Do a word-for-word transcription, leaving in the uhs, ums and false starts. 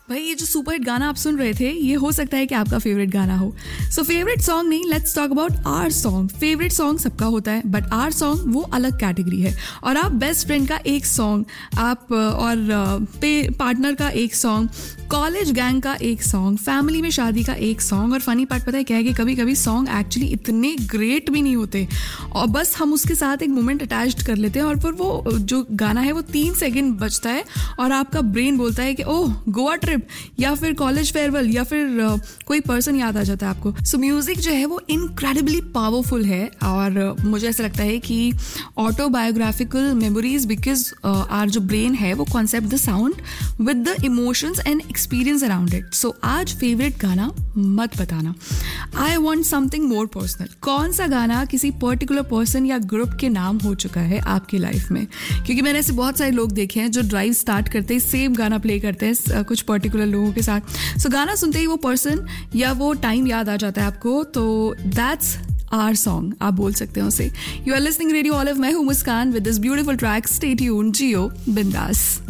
भाई ये जो सुपर हिट गाना आप सुन रहे थे, ये हो सकता है कि आपका फेवरेट गाना हो. सो फेवरेट सॉन्ग नहीं, let's talk about our song. Favourite song सबका होता है, बट आवर सॉन्ग वो अलग कैटेगरी है. और आप बेस्ट फ्रेंड का एक सॉन्ग, आप और पार्टनर का एक सॉन्ग, कॉलेज गैंग का एक सॉन्ग, फैमिली में शादी का एक सॉन्ग. और फनी पार्ट पता है क्या है कि कभी कभी सॉन्ग एक्चुअली इतने ग्रेट भी नहीं होते और बस हम उसके साथ एक मोमेंट अटैच्ड कर लेते हैं और फिर वो जो गाना है वो तीन सेकंड बचता है और आपका ब्रेन बोलता है कि ओह गोवा ट्रिप या फिर कॉलेज फेयरवेल या फिर uh, कोई पर्सन याद आ जाता है आपको. सो so, म्यूजिक जो है वो इनक्रेडिबली पावरफुल है और uh, मुझे ऐसा लगता है कि ऑटोबायोग्राफिकल मेमोरीज, बिकॉज आवर जो ब्रेन है वो concept the sound with the emotions and experience around it. सो आज फेवरेट गाना मत बताना. I want something more personal. कौन सा गाना किसी पर्टिकुलर पर्सन या ग्रुप के नाम हो चुका है आपकी लाइफ में? क्योंकि मैंने ऐसे बहुत सारे लोग देखे हैं जो ड्राइव स्टार्ट करते ही सेम गाना प्ले करते हैं कुछ पर्टिकुलर लोगों के साथ. सो so, गाना सुनते ही वो पर्सन या वो टाइम याद आ जाता है आपको. तो दैट्स आवर सॉन्ग, आप बोल सकते हो उसे. You are listening radio olive. मैं हूँ मुस्कान with this beautiful track. Stay tuned, जियो बिंदास.